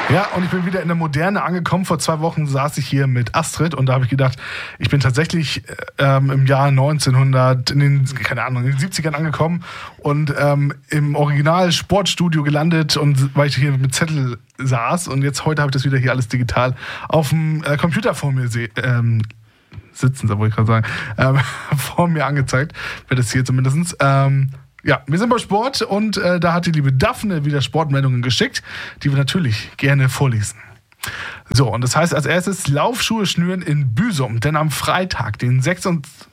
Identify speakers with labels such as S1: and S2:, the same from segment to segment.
S1: Ja, und ich bin wieder in der Moderne angekommen. Vor 2 Wochen saß ich hier mit Astrid und da habe ich gedacht, ich bin tatsächlich im Jahr 1900, in den 70ern angekommen und im Original Sportstudio gelandet und weil ich hier mit Zettel saß und jetzt heute habe ich das wieder hier alles digital auf dem Computer vor mir sitzen, da wollte ich gerade sagen, vor mir angezeigt, wird es hier zumindest. Ja, wir sind bei Sport und da hat die liebe Daphne wieder Sportmeldungen geschickt, die wir natürlich gerne vorlesen. So, und das heißt als erstes Laufschuhe schnüren in Büsum, denn am Freitag, den 6.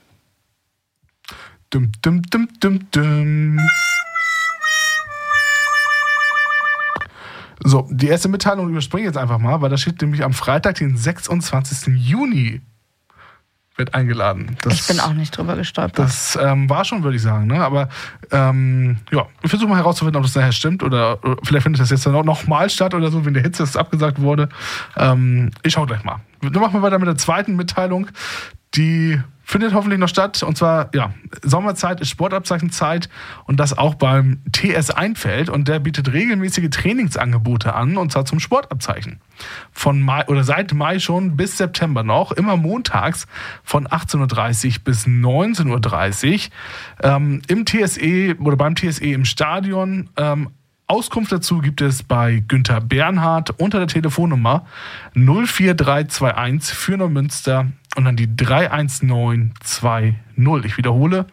S1: So, die erste Mitteilung überspringe ich jetzt einfach mal, weil da steht nämlich am Freitag, den 26. Juni wird eingeladen.
S2: Ich bin auch nicht drüber gestolpert.
S1: Das war schon, würde ich sagen. Ne? Aber ja, ich versuche mal herauszufinden, ob das nachher stimmt oder vielleicht findet das jetzt noch mal statt oder so, wenn der Hitze jetzt abgesagt wurde. Ich schaue gleich mal. Dann machen wir weiter mit der zweiten Mitteilung. Die findet hoffentlich noch statt. Und zwar, ja, Sommerzeit ist Sportabzeichenzeit und das auch beim TS Einfeld. Und der bietet regelmäßige Trainingsangebote an, und zwar zum Sportabzeichen. Seit Mai schon bis September noch, immer montags von 18.30 Uhr bis 19.30 Uhr. Im TSE oder beim TSE im Stadion. Auskunft dazu gibt es bei Günther Bernhard unter der Telefonnummer 04321 für Neumünster und dann die 31920. Ich wiederhole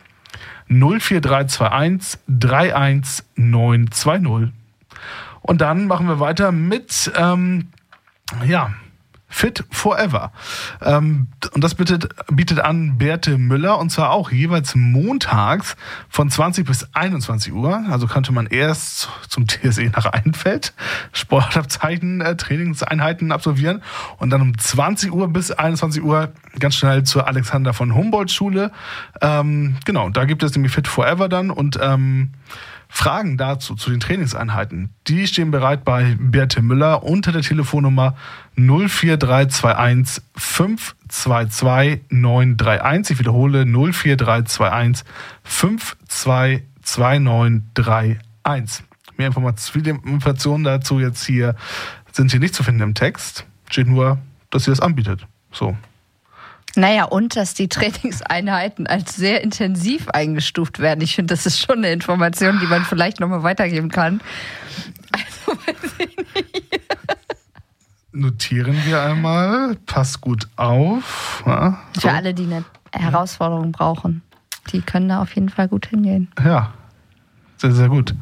S1: 04321 31920. Und dann machen wir weiter mit Fit Forever. Und das bietet an Berthe Müller, und zwar auch jeweils montags von 20 bis 21 Uhr. Also könnte man erst zum TSE nach Einfeld Sportabzeichen, Trainingseinheiten absolvieren und dann um 20 Uhr bis 21 Uhr ganz schnell zur Alexander von Humboldt Schule. Genau, da gibt es nämlich Fit Forever dann und Fragen dazu, zu den Trainingseinheiten, die stehen bereit bei Berthe Müller unter der Telefonnummer 04321 522 931. Ich wiederhole 04321 522 931. Mehr Informationen dazu jetzt sind hier nicht zu finden im Text. Steht nur, dass sie das anbietet. So.
S2: Naja, und dass die Trainingseinheiten als sehr intensiv eingestuft werden. Ich finde, das ist schon eine Information, die man vielleicht nochmal weitergeben kann. Also, weiß ich nicht.
S1: Notieren wir einmal. Passt gut auf. Ja, so.
S2: Für alle, die eine Herausforderung brauchen, die können da auf jeden Fall gut hingehen.
S1: Ja, sehr, sehr gut.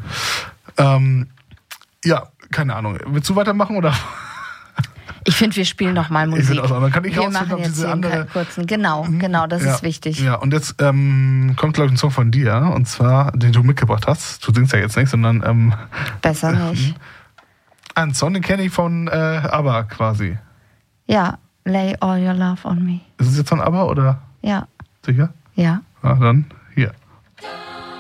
S1: Ja, keine Ahnung. Willst du weitermachen oder...
S2: Ich finde, wir spielen noch mal Musik.
S1: Dann kann ich
S2: wir machen jetzt diese andere kurzen. Genau, das ist wichtig.
S1: Ja, und jetzt kommt, glaube ich, ein Song von dir, und zwar, den du mitgebracht hast. Du singst ja jetzt nicht, sondern...
S2: Besser nicht.
S1: Ein Song, den kenne ich von ABBA quasi.
S2: Ja, Lay All Your Love on Me.
S1: Ist es jetzt von ABBA, oder?
S2: Ja.
S1: Sicher?
S2: Ja.
S1: Ja, dann...